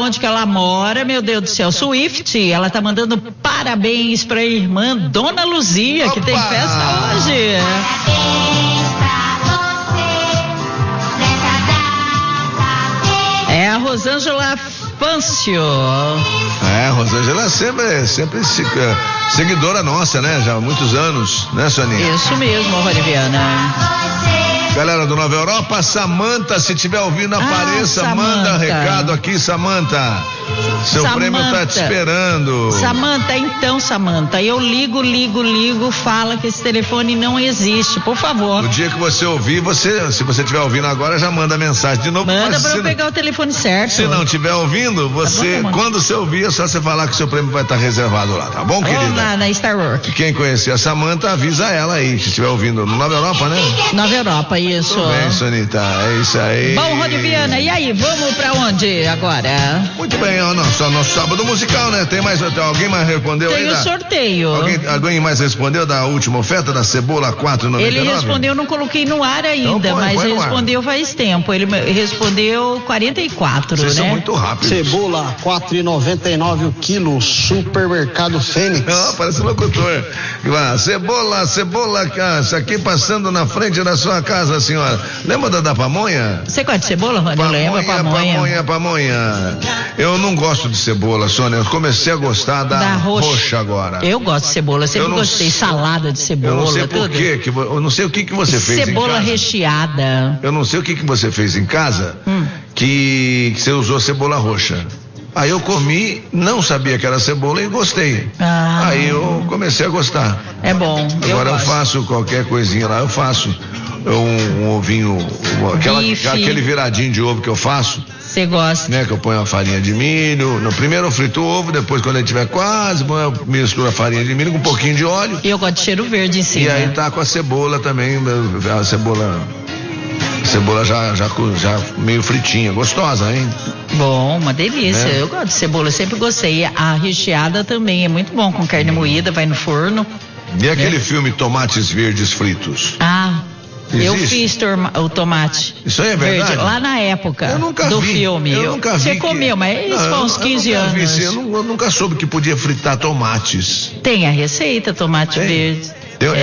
onde que ela mora, meu Deus do céu. Swift, ela tá mandando parabéns pra irmã Dona Luzia, que tem festa hoje. Parabéns pra você nessa data. É a Rosângela Fâncio. Rosângela é sempre seguidora nossa, né? Já há muitos anos, né, Soninha? Isso mesmo, Rodiviana. Galera do Nova Europa, Samanta, se estiver ouvindo, apareça, Samanta. Manda recado aqui, Samanta. Seu prêmio tá te esperando. Samanta, então, Samanta, eu ligo, fala que esse telefone não existe, por favor. O dia que você ouvir, se você estiver ouvindo agora, já manda mensagem de novo. Manda pra eu pegar o telefone certo. Se não estiver ouvindo, você, quando você ouvir, é só você falar que o seu prêmio vai estar reservado lá, tá bom, querida? Ou na Star Wars. Quem conhecer a Samanta, avisa ela aí, se estiver ouvindo no Nova Europa, né? Nova Europa, isso. Tudo bem, Sonita, é isso aí. Bom, Rodiviana, e aí, vamos pra onde agora? Muito bem, ó, nosso sábado musical, né? Tem mais, alguém mais respondeu aí? Tem o sorteio. Alguém mais respondeu da última oferta da cebola 4,99? Ele respondeu, não coloquei no ar ainda, então, mas respondeu faz tempo. Ele respondeu 44, Vocês né? são muito rápidos. Cebola 4,99 o quilo, Supermercado Fênix. Não, parece locutor. Cebola, isso aqui passando na frente da sua casa, senhora. Lembra da pamonha? Você gosta de cebola, Rony? Eu lembro, pamonha. Eu não gosto de cebola, Sônia. Eu comecei a gostar da roxa agora. Eu gosto de cebola, sempre gostei. Salada de cebola, eu não sei por quê, eu não sei o que você fez em casa. Cebola recheada. Eu não sei o que você fez em casa que você usou cebola roxa. Aí eu comi, não sabia que era cebola e gostei. Aí eu comecei a gostar. É bom. Agora eu faço qualquer coisinha lá, eu faço um ovinho, aquele viradinho de ovo que eu faço. Você gosta? Né, que eu ponho a farinha de milho. No primeiro eu frito o ovo, depois quando ele estiver quase, eu misturo a farinha de milho com um pouquinho de óleo. E eu gosto de cheiro verde em cima. E aí tá com a cebola também, a cebola já meio fritinha, gostosa, hein? Bom, uma delícia. Eu gosto de cebola, eu sempre gostei. A recheada também é muito bom, com carne moída, vai no forno. E aquele filme Tomates Verdes Fritos? Existe? Eu fiz o tomate. Isso aí é verdade? Verde, lá na época eu nunca do vi, filme. Eu nunca vi. Você comeu, mas isso foi uns 15 anos. Eu nunca soube que podia fritar tomates. Tem a receita, tomate verde.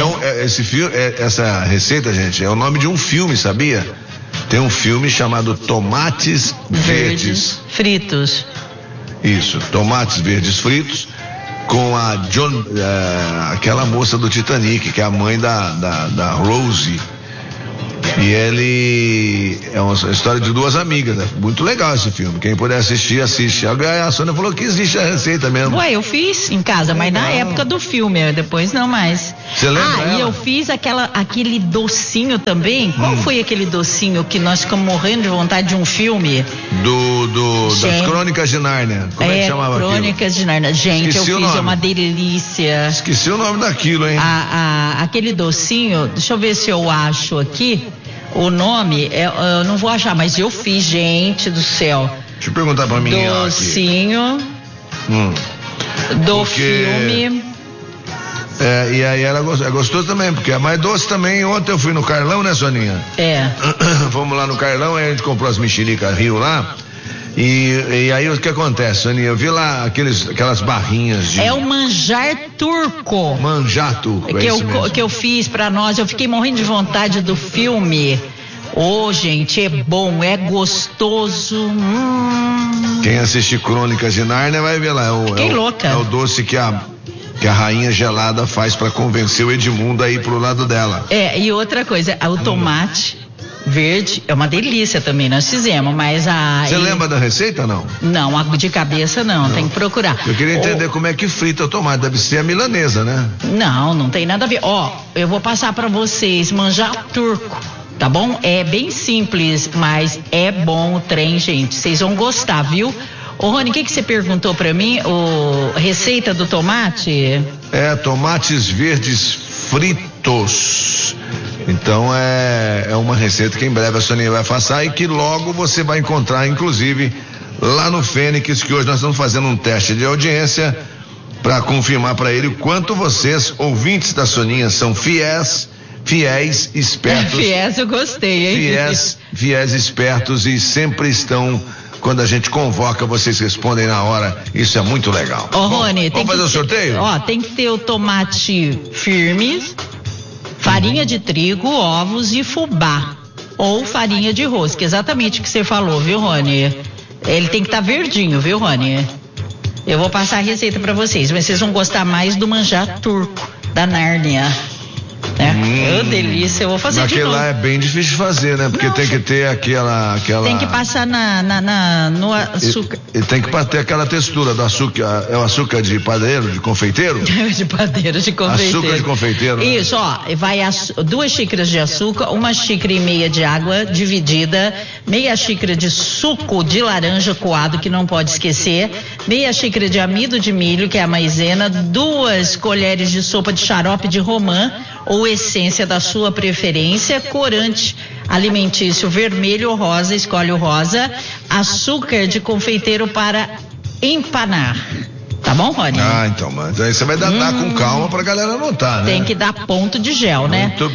Essa receita, gente, é o nome de um filme, sabia? Tem um filme chamado Tomates Verdes Fritos. Isso, Tomates Verdes Fritos, com a aquela moça do Titanic, que é a mãe da Rose. E ele é uma história de duas amigas, né? Muito legal esse filme. Quem puder assistir, assiste. A Sônia falou que existe a receita mesmo. Ué, eu fiz em casa, mas na época do filme, depois não mais. Você lembra? E eu fiz aquele docinho também. Qual foi aquele docinho que nós ficamos morrendo de vontade de um filme? Das Crônicas de Nárnia. Como é que chamava aquilo? Crônicas de Nárnia. Gente, eu fiz, é uma delícia. Esqueci o nome daquilo, hein? Aquele docinho, deixa eu ver se eu acho aqui. O nome, eu não vou achar, mas eu fiz, gente do céu. Deixa eu perguntar pra mim. Docinho do filme. E aí ela gostou também, porque é mais doce também. Ontem eu fui no Carlão, né, Soninha? Fomos lá no Carlão, aí a gente comprou as mexericas Rio lá. E aí o que acontece, Soninha? Eu vi lá aquelas barrinhas de... É o manjar turco. Manjar turco, que eu fiz pra nós. Eu fiquei morrendo de vontade do filme. Gente, é bom, é gostoso. Quem assistir Crônicas de Nárnia vai ver lá. Fiquei louca. É o doce que a rainha gelada faz pra convencer o Edmundo a ir pro lado dela. E outra coisa, o tomate verde é uma delícia também, nós fizemos, mas Você lembra da receita, não? Não, de cabeça não, tem que procurar. Eu queria entender como é que frita o tomate, deve ser a milanesa, né? Não tem nada a ver. Eu vou passar pra vocês, manjar turco, tá bom? É bem simples, mas é bom o trem, gente, vocês vão gostar, viu? Ô Rony, o que você perguntou pra mim? Receita do tomate? Tomates verdes fritos. Então é uma receita que em breve a Soninha vai passar e que logo você vai encontrar, inclusive, lá no Fênix, que hoje nós estamos fazendo um teste de audiência para confirmar para ele o quanto vocês, ouvintes da Soninha, são fiéis, espertos. Fiéis eu gostei, hein? Fiéis, espertos e sempre estão quando a gente convoca, vocês respondem na hora. Isso é muito legal. Ô, Rony, vamos fazer o sorteio? Ó, tem que ter o tomate firme, farinha de trigo, ovos e fubá. Ou farinha de rosca, exatamente o que você falou, viu, Rony? Ele tem que estar verdinho, viu, Rony? Eu vou passar a receita pra vocês, mas vocês vão gostar mais do manjar turco, da Nárnia. Né? Delícia, eu vou fazer de novo. Aquele lá é bem difícil de fazer, né? Porque tem que ter aquela... Tem que passar no açúcar. E tem que ter aquela textura do açúcar. É o açúcar de padeiro, de confeiteiro? De padeiro, de confeiteiro. Açúcar de confeiteiro. Isso, ó, vai 2 xícaras de açúcar, 1,5 xícaras de água dividida, meia xícara de suco de laranja coado, que não pode esquecer, meia xícara de amido de milho, que é a maisena, 2 colheres de sopa de xarope de romã, ou essência da sua preferência, corante alimentício vermelho ou rosa, escolhe o rosa, açúcar de confeiteiro para empanar. Tá bom, Rony? Então, mas aí você vai dar com calma pra galera anotar, né? Tem que dar ponto de gel, né? Muito